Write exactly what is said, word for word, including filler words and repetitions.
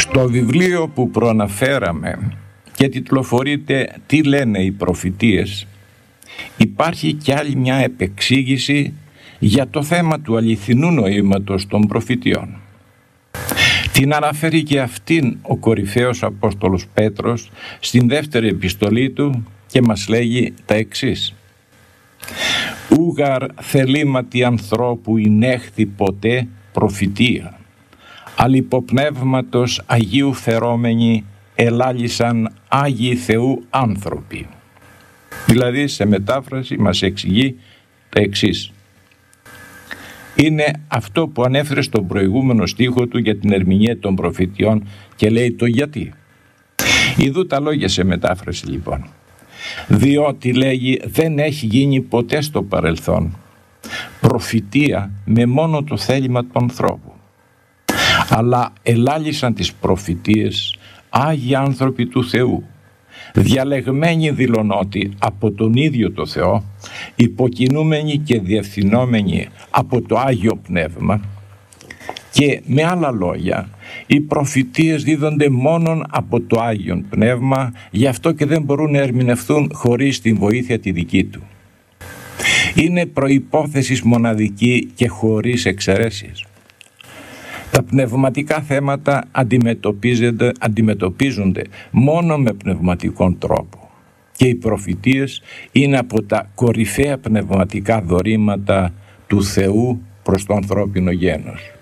Στο βιβλίο που προαναφέραμε και τιτλοφορείται «Τι λένε οι προφητείες», υπάρχει κι άλλη μια επεξήγηση για το θέμα του αληθινού νοήματος των προφητειών. Την αναφέρει και αυτήν ο κορυφαίος Απόστολος Πέτρος στην δεύτερη επιστολή του και μας λέγει τα εξής: «Ούγαρ θελήματι ανθρώπου εινέχθη ποτέ προφητεία, αλ υποπνεύματος Αγίου φερόμενοι ελάλησαν Άγιοι Θεού άνθρωποι». Δηλαδή, σε μετάφραση μας εξηγεί τα εξής. Είναι αυτό που ανέφερε στον προηγούμενο στίχο του για την ερμηνεία των προφητειών και λέει το γιατί. Ιδού τα λόγια σε μετάφραση λοιπόν. Διότι, λέγει, δεν έχει γίνει ποτέ στο παρελθόν προφητεία με μόνο το θέλημα του ανθρώπου, αλλά ελάλησαν τις προφητείες Άγιοι άνθρωποι του Θεού, διαλεγμένοι δηλωνότι από τον ίδιο το Θεό, υποκινούμενοι και διευθυνόμενοι από το Άγιο Πνεύμα, και με άλλα λόγια οι προφητείες δίδονται μόνον από το Άγιον Πνεύμα, γι' αυτό και δεν μπορούν να ερμηνευθούν χωρίς την βοήθεια τη δική του. Είναι προϋπόθεση μοναδική και χωρίς εξαιρέσεις. Τα πνευματικά θέματα αντιμετωπίζονται, αντιμετωπίζονται μόνο με πνευματικόν τρόπο και οι προφητείες είναι από τα κορυφαία πνευματικά δωρήματα του Θεού προς το ανθρώπινο γένος.